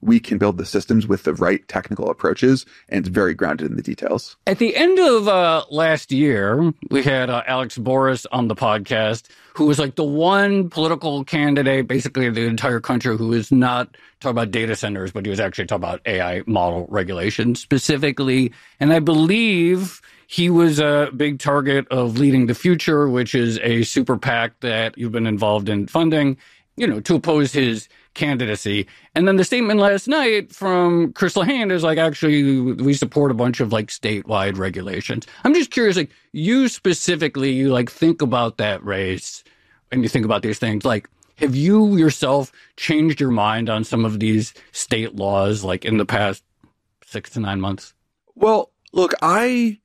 we can build the systems with the right technical approaches, and it's very grounded in the details. At the end of last year, we had Alex Boris on the podcast, who was like the one political candidate, basically in the entire country, who was not talking about data centers, but he was actually talking about AI model regulation specifically. And I believe he was a big target of Leading the Future, which is a super PAC that you've been involved in funding, to oppose his candidacy. And then the statement last night from Chris Lehane is like, actually, we support a bunch of like statewide regulations. I'm just curious, like you specifically, you like think about that race and you think about these things. Like, have you yourself changed your mind on some of these state laws, like in the past 6 to 9 months? Well, look, I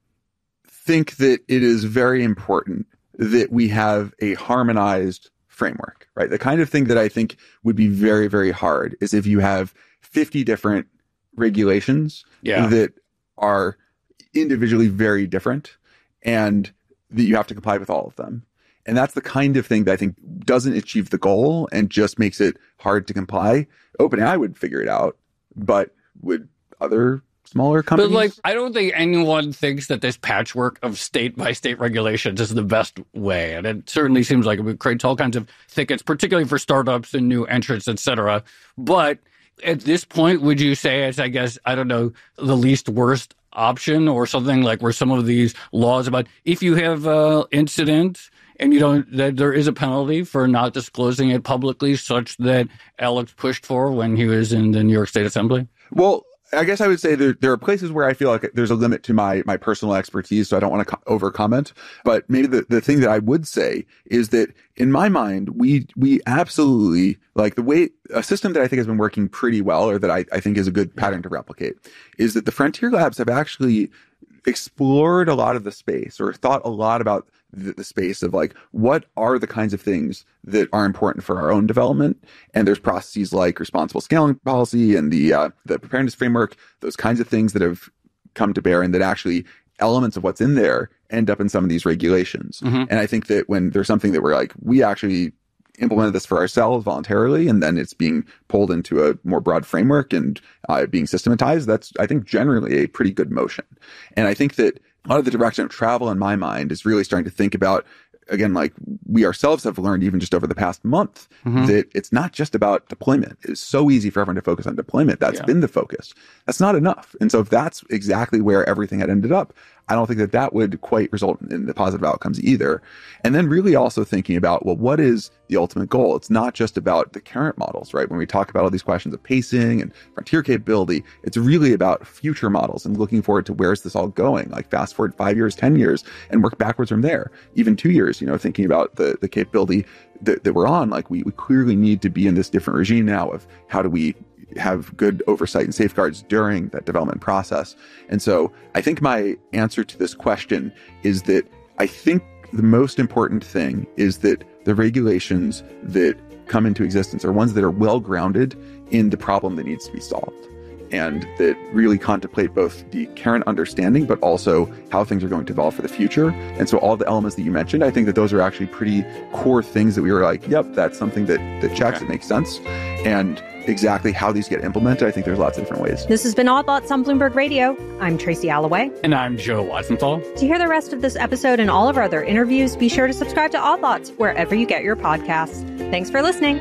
think that it is very important that we have a harmonized framework, right? The kind of thing that I think would be very, very hard is if you have 50 different regulations that are individually very different and that you have to comply with all of them. And that's the kind of thing that I think doesn't achieve the goal and just makes it hard to comply. OpenAI would figure it out, but would other smaller companies? But like, I don't think anyone thinks that this patchwork of state by state regulations is the best way. And it certainly seems like it creates all kinds of thickets, particularly for startups and new entrants, et cetera. But at this point, would you say it's, I guess, I don't know, the least worst option or something like where some of these laws about if you have an incident and that there is a penalty for not disclosing it publicly, such that Alex pushed for when he was in the New York State Assembly? Well, I guess I would say there are places where I feel like there's a limit to my personal expertise, so I don't want to over comment. But maybe the thing that I would say is that in my mind, we absolutely like the way a system that I think has been working pretty well, or that I think is a good pattern to replicate, is that the Frontier Labs have actually explored a lot of the space or thought a lot about the space of like, what are the kinds of things that are important for our own development? And there's processes like responsible scaling policy and the preparedness framework, those kinds of things that have come to bear, and that actually elements of what's in there end up in some of these regulations. Mm-hmm. And I think that when there's something that we're like, we actually implemented this for ourselves voluntarily, and then it's being pulled into a more broad framework and being systematized, that's, I think, generally a pretty good motion. And I think that a lot of the direction of travel in my mind is really starting to think about, again, like we ourselves have learned even just over the past month, that it's not just about deployment. It's so easy for everyone to focus on deployment. That's been the focus. That's not enough. And so if that's exactly where everything had ended up, I don't think that that would quite result in the positive outcomes either. And then really also thinking about, well, what is the ultimate goal? It's not just about the current models, right? When we talk about all these questions of pacing and frontier capability, it's really about future models and looking forward to where's this all going? Like fast forward 5 years, 10 years, and work backwards from there. Even 2 years, thinking about the capability that we're on, like we clearly need to be in this different regime now of how do we have good oversight and safeguards during that development process. And so I think my answer to this question is that I think the most important thing is that the regulations that come into existence are ones that are well grounded in the problem that needs to be solved, and that really contemplate both the current understanding, but also how things are going to evolve for the future. And so all the elements that you mentioned, I think that those are actually pretty core things that we were like, yep, that's something that checks, it makes sense. And exactly how these get implemented, I think there's lots of different ways. This has been Odd Lots on Bloomberg Radio. I'm Tracy Alloway. And I'm Joe Weisenthal. To hear the rest of this episode and all of our other interviews, be sure to subscribe to Odd Lots wherever you get your podcasts. Thanks for listening.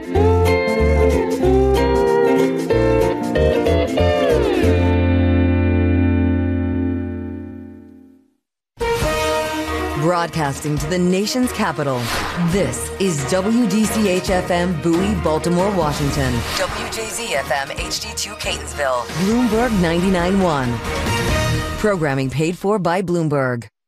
Broadcasting to the nation's capital, this is WDCH-FM Bowie, Baltimore, Washington. WJZ-FM HD2 Catonsville. Bloomberg 99.1. Programming paid for by Bloomberg.